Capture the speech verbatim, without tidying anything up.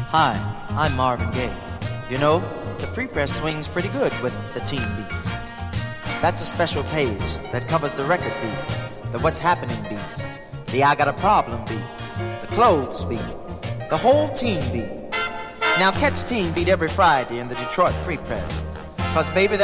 Hi, I'm Marvin Gaye. You know, the Free Press swings pretty good with the teen beat. That's a special page that covers the record beat, the what's happening beat, the I got a problem beat, the clothes beat, the whole teen beat. Now catch Teen Beat every Friday in the Detroit Free Press, 'cause baby,